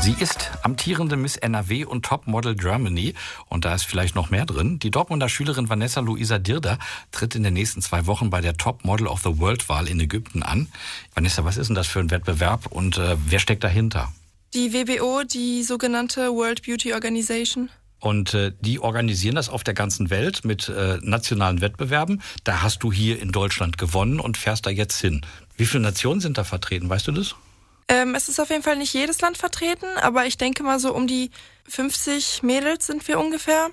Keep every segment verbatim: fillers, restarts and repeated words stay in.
Sie ist amtierende Miss N R W und Topmodel Germany. Und da ist vielleicht noch mehr drin. Die Dortmunder Schülerin Vanessa Luisa Dirder tritt in den nächsten zwei Wochen bei der Top Model of the World-Wahl in Ägypten an. Vanessa, was ist denn das für ein Wettbewerb und äh, wer steckt dahinter? Die W B O, die sogenannte World Beauty Organization. Und äh, die organisieren das auf der ganzen Welt mit äh, nationalen Wettbewerben. Da hast du hier in Deutschland gewonnen und fährst da jetzt hin. Wie viele Nationen sind da vertreten, weißt du das? Ähm, es ist auf jeden Fall nicht jedes Land vertreten, aber ich denke mal so um die fünfzig Mädels sind wir ungefähr.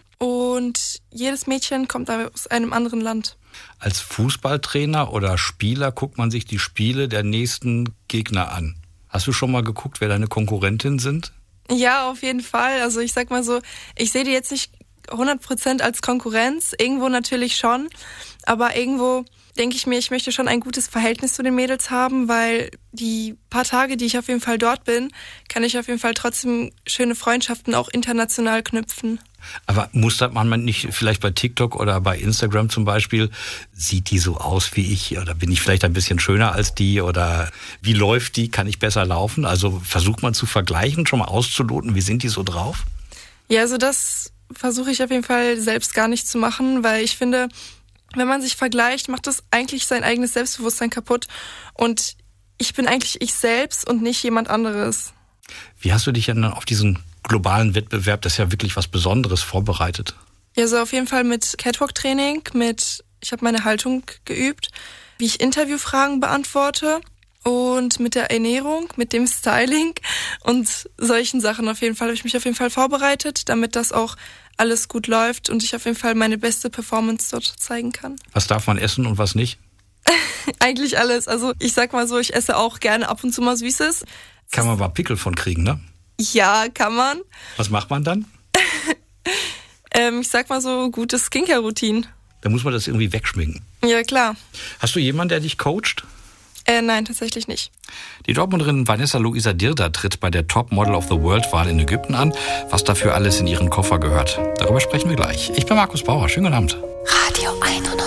Und jedes Mädchen kommt aus einem anderen Land. Als Fußballtrainer oder Spieler guckt man sich die Spiele der nächsten Gegner an. Hast du schon mal geguckt, wer deine Konkurrentinnen sind? Ja, auf jeden Fall. Also ich sag mal so, ich sehe die jetzt nicht hundert Prozent als Konkurrenz. Irgendwo natürlich schon. Aber irgendwo denke ich mir, ich möchte schon ein gutes Verhältnis zu den Mädels haben, weil die paar Tage, die ich auf jeden Fall dort bin, kann ich auf jeden Fall trotzdem schöne Freundschaften auch international knüpfen. Aber mustert man nicht vielleicht bei TikTok oder bei Instagram zum Beispiel, sieht die so aus wie ich oder bin ich vielleicht ein bisschen schöner als die oder wie läuft die, kann ich besser laufen? Also versucht man zu vergleichen, schon mal auszuloten, wie sind die so drauf? Ja, also das versuche ich auf jeden Fall selbst gar nicht zu machen, weil ich finde, wenn man sich vergleicht, macht das eigentlich sein eigenes Selbstbewusstsein kaputt. Und ich bin eigentlich ich selbst und nicht jemand anderes. Wie hast du dich denn dann auf diesen globalen Wettbewerb, das ist ja wirklich was Besonderes, vorbereitet? Ja, so auf jeden Fall mit Catwalk-Training, mit, ich habe meine Haltung geübt, wie ich Interviewfragen beantworte und mit der Ernährung, mit dem Styling und solchen Sachen auf jeden Fall habe ich mich auf jeden Fall vorbereitet, damit das auch alles gut läuft und ich auf jeden Fall meine beste Performance dort zeigen kann. Was darf man essen und was nicht? Eigentlich alles. Also ich sag mal so, ich esse auch gerne ab und zu mal Süßes. Kann man aber Pickel von kriegen, ne? Ja, kann man. Was macht man dann? ähm, ich sag mal so, gute Skincare-Routine. Da muss man das irgendwie wegschminken. Ja, klar. Hast du jemanden, der dich coacht? Äh, nein, tatsächlich nicht. Die Dortmunderin Vanessa Luisa Dirder tritt bei der Top Model of the World-Wahl in Ägypten an. Was dafür alles in ihren Koffer gehört, darüber sprechen wir gleich. Ich bin Markus Bauer. Schönen guten Abend. Radio einundneunzig.